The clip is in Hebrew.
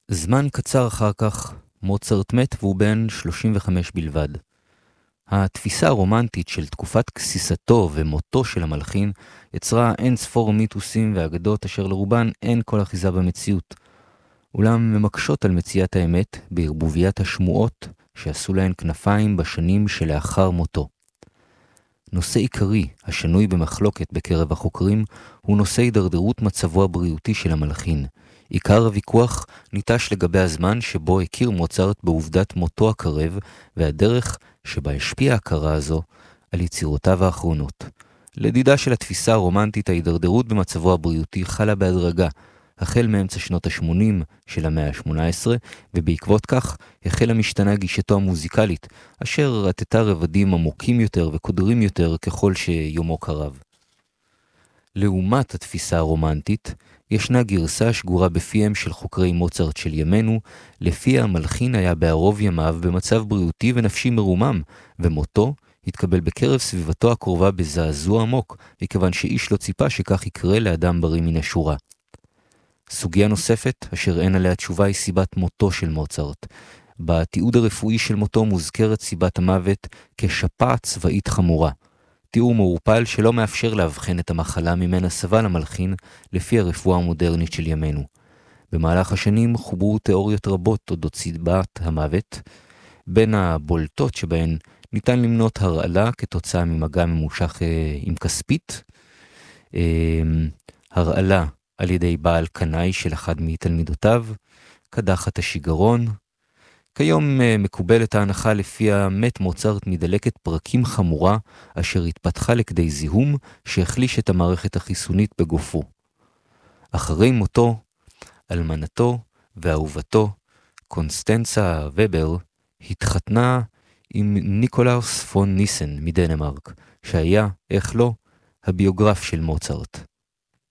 זמן קצר אחר כך, מוצרט מת והוא בן 35 בלבד. התפיסה הרומנטית של תקופת כסיסתו ומותו של המלחין יצרה אין ספור מיתוסים ואגדות אשר לרובן אין כל אחיזה במציאות. אולם ממקשות על מציאת האמת בערבוביית השמועות שעשו להן כנפיים בשנים שלאחר מותו. נושא עיקרי, השנוי במחלוקת בקרב החוקרים, הוא נושא הידרדרות מצבו הבריאותי של המלחין. עיקר הוויכוח ניטש לגבי הזמן שבו הכיר מוצרט בעובדת מותו הקרב, והדרך שבה השפיעה ההכרה הזו על יצירותיו האחרונות. לדידה של התפיסה הרומנטית, ההידרדרות במצבו הבריאותי חלה בהדרגה, החל מאמצע שנות ה-80 של המאה ה-18, ובעקבות כך החלה משתנה גישתו המוזיקלית, אשר רטטה רבדים עמוקים יותר וקודרים יותר ככל שיומו קרב. לעומת התפיסה הרומנטית, ישנה גרסה שגורה בפיהם של חוקרי מוצרט של ימינו, לפיה המלחין היה בערוב ימיו במצב בריאותי ונפשי מרומם, ומותו התקבל בקרב סביבתו הקרובה בזעזוע עמוק, מכיוון שאיש לא ציפה שכך יקרה לאדם בריא מן השורה. סוגיה נוספת, אשר אין עליה תשובה, היא סיבת מותו של מוצרט. בתיעוד הרפואי של מותו מוזכרת סיבת המוות כשפעת צבאית חמורה. תיאור מעורפל שלא מאפשר להבחן את המחלה ממנה סבל המלחין לפי הרפואה המודרנית של ימינו. במהלך השנים חוברו תיאוריות רבות אודות סיבת המוות. בין הבולטות שבהן ניתן למנות הרעלה כתוצאה ממגע ממושך עם כספית, הרעלה על ידי בעל קנאי של אחד מתלמידותיו, קדחת השיגרון. כיום מקובלת ההנחה לפיה מת מוצרט מדלקת פרקים חמורה, אשר התפתחה לכדי זיהום שהחליש את המערכת החיסונית בגופו. אחרי מותו, אלמנתו ואהובתו, קונסטנצה ובר, התחתנה עם ניקולאוס פון ניסן מדנמרק, שהיה, איך לא, הביוגרף של מוצרט.